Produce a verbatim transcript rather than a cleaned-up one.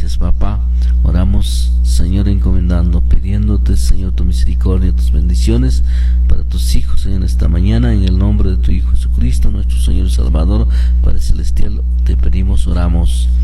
Gracias, papá. Oramos, Señor, encomendando, pidiéndote, Señor, tu misericordia, tus bendiciones para tus hijos, Señor, esta mañana, en el nombre de tu Hijo Jesucristo, nuestro Señor y Salvador, Padre Celestial, te pedimos, oramos.